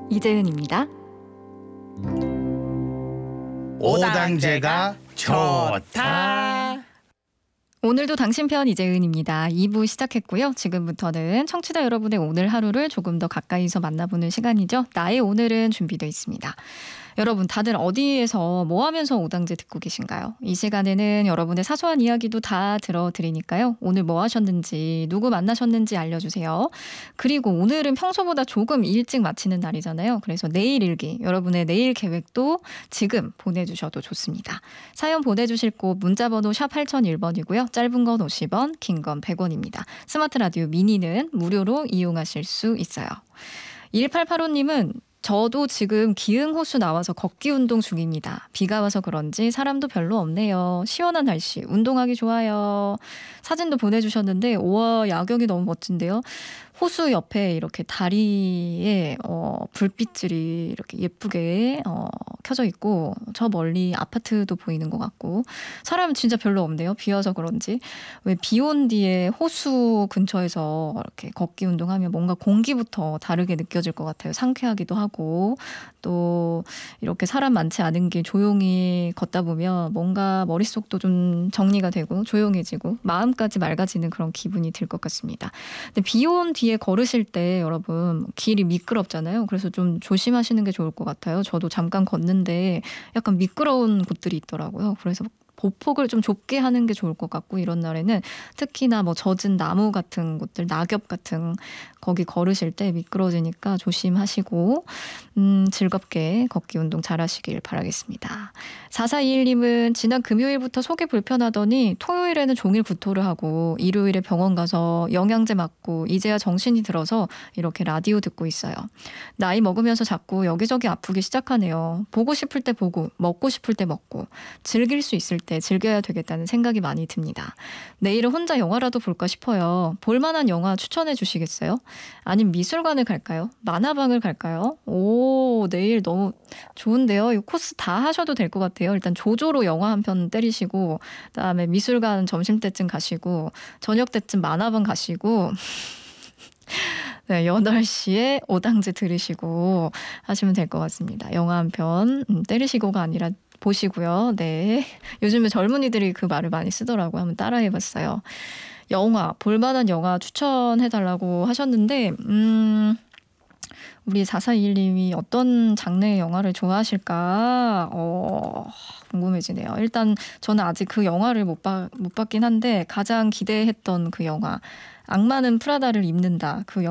이재은입니다. 오당제가 좋다. 오늘도 당신 편 이재은입니다. 2부 시작했고요. 지금부터는 청취자 여러분의 오늘 하루를 조금 더 가까이서 만나보는 시간이죠. 나의 오늘은 준비되어 있습니다. 여러분 다들 어디에서 뭐 하면서 오당제 듣고 계신가요? 이 시간에는 여러분의 사소한 이야기도 다 들어드리니까요. 오늘 뭐 하셨는지, 누구 만나셨는지 알려주세요. 그리고 오늘은 평소보다 조금 일찍 마치는 날이잖아요. 그래서 내일 일기, 여러분의 내일 계획도 지금 보내주셔도 좋습니다. 사연 보내주실 곳 문자번호 샵 8001번이고요. 짧은 건 50원, 긴 건 100원입니다. 스마트 라디오 미니는 무료로 이용하실 수 있어요. 1885님은 저도 지금 기흥호수 나와서 걷기 운동 중입니다. 비가 와서 그런지 사람도 별로 없네요. 시원한 날씨, 운동하기 좋아요. 사진도 보내주셨는데 우와, 야경이 너무 멋진데요. 호수 옆에 이렇게 다리에 불빛들이 이렇게 예쁘게 켜져 있고 저 멀리 아파트도 보이는 것 같고 사람 진짜 별로 없네요. 비 와서 그런지. 왜 비 온 뒤에 호수 근처에서 이렇게 걷기 운동하면 뭔가 공기부터 다르게 느껴질 것 같아요. 상쾌하기도 하고 또 이렇게 사람 많지 않은 길 조용히 걷다 보면 뭔가 머릿속도 좀 정리가 되고 조용해지고 마음까지 맑아지는 그런 기분이 들 것 같습니다. 근데 비 온 뒤에 걸으실 때 여러분 길이 미끄럽잖아요. 그래서 좀 조심하시는 게 좋을 것 같아요. 저도 잠깐 걷는데 약간 미끄러운 곳들이 있더라고요. 그래서 보폭을 좀 좁게 하는 게 좋을 것 같고 이런 날에는 특히나 뭐 젖은 나무 같은 곳들, 낙엽 같은 거기 걸으실 때 미끄러지니까 조심하시고 즐겁게 걷기 운동 잘 하시길 바라겠습니다. 4421님은 지난 금요일부터 속이 불편하더니 토요일에는 종일 구토를 하고 일요일에 병원 가서 영양제 맞고 이제야 정신이 들어서 이렇게 라디오 듣고 있어요. 나이 먹으면서 자꾸 여기저기 아프기 시작하네요. 보고 싶을 때 보고 먹고 싶을 때 먹고 즐길 수 있을 때 즐겨야 되겠다는 생각이 많이 듭니다. 내일은 혼자 영화라도 볼까 싶어요. 볼만한 영화 추천해 주시겠어요? 아니면 미술관을 갈까요? 만화방을 갈까요? 오, 내일 너무 좋은데요. 이 코스 다 하셔도 될 것 같아요. 일단 조조로 영화 한 편 때리시고 그다음에 미술관 점심때쯤 가시고 저녁 때쯤 만화방 가시고 네, 8시에 오당제 들으시고 하시면 될 것 같습니다. 영화 한 편 때리시고가 아니라 보시고요. 네, 요즘에 젊은이들이 그 말을 많이 쓰더라고요. 한번 따라해봤어요. 영화, 볼만한 영화 추천해달라고 하셨는데 우리 4421님이 어떤 장르의 영화를 좋아하실까 궁금해지네요. 일단 저는 아직 그 영화를 못 봤긴 한데 가장 기대했던 그 영화 악마는 프라다를 입는다. 그